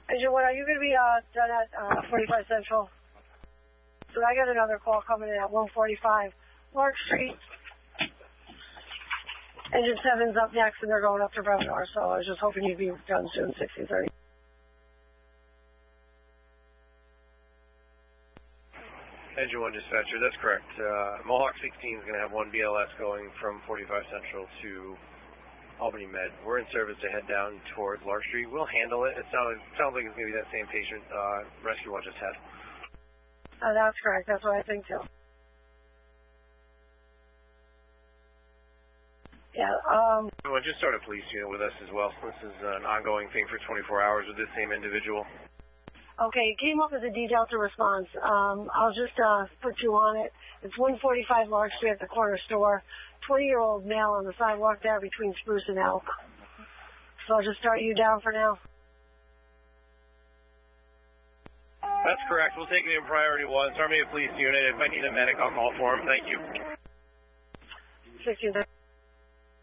Agent 1, are you going to be done at 45 Central? So I got another call coming in at 145 Lark Street. Engine 7's up next, and they're going up to Brevoort, so I was just hoping you'd be done soon, 16:30. Engine 1 dispatcher, that's correct. Mohawk 16 is going to have one BLS going from 45 Central to Albany Med. We're in service to head down towards Lark Street. We'll handle it. It sounds like it's going to be that same patient rescue watch just had. That's correct. That's what I think, too. Yeah, Well, just start a police unit with us as well. This is an ongoing thing for 24 hours with this same individual. Okay, it came up as a D-Delta response. I'll just put you on it. It's 145 Lark Street at the corner store. 20-year-old male on the sidewalk there between Spruce and Elk. So I'll just start you down for now. That's correct. We'll take it in priority 1. Army Police unit. If I need a medic, I'll call for him. Thank you. 16.